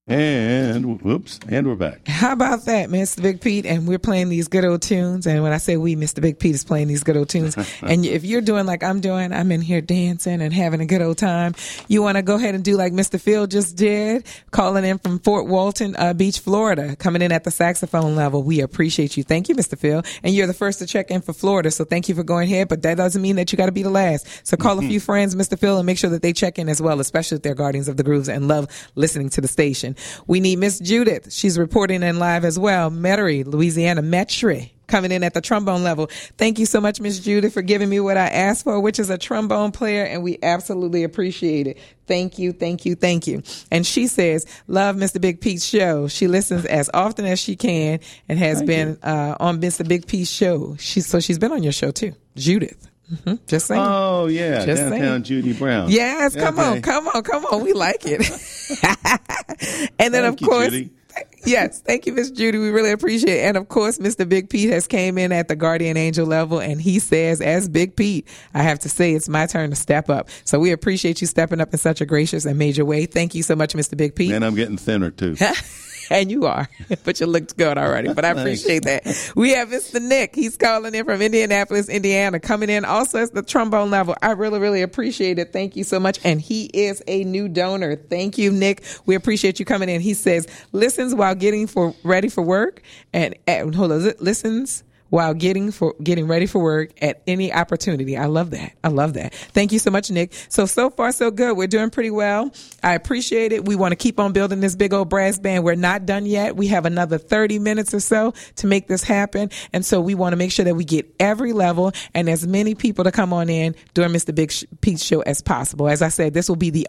And we're back. How about that, Mr. Big Pete? And we're playing these good old tunes. And when I say we, Mr. Big Pete is playing these good old tunes. And if you're doing like I'm doing, I'm in here dancing and having a good old time. You want to go ahead and do like Mr. Phil just did, calling in from Fort Walton Beach, Florida, coming in at the saxophone level. We appreciate you. Thank you, Mr. Phil. And you're the first to check in for Florida. So thank you for going ahead. But that doesn't mean that you got to be the last. So call a few friends, Mr. Phil, and make sure that they check in as well, especially if they're Guardians of the Grooves and love listening to the station. We need Miss Judith. She's reporting in live as well. Metairie, Louisiana. Metairie, coming in at the trombone level. Thank you so much, Miss Judith, for giving me what I asked for, which is a trombone player, and we absolutely appreciate it. Thank you, thank you, thank you. And she says, love Mr. Big Pete's show. She listens as often as she can and has been on Mr. Big Pete's show. She's been on your show too, Judith. Mm-hmm. Just saying. Oh, yeah. Just Downtown saying. Judy Brown. Yes, come on. We like it. And then, Thank of course, you, Judy. Yes, thank you, Miss Judy. We really appreciate it. And of course, Mr. Big Pete has came in at the Guardian Angel level, and he says, as Big Pete, I have to say it's my turn to step up. So we appreciate you stepping up in such a gracious and major way. Thank you so much, Mr. Big Pete. And I'm getting thinner, too. And you are, but you looked good already. But I appreciate that. We have Mr. Nick. He's calling in from Indianapolis, Indiana, coming in also as the trombone level. I really, really appreciate it. Thank you so much. And he is a new donor. Thank you, Nick. We appreciate you coming in. He says, listens while getting ready for work listens while getting ready for work at any opportunity. I love that. Thank you so much, Nick. So far, so good. We're doing pretty well. I appreciate it. We want to keep on building this big old brass band. We're not done yet. We have another 30 minutes or so to make this happen. And so we want to make sure that we get every level and as many people to come on in during Mr. Big Pete's show as possible. As I said, this will be the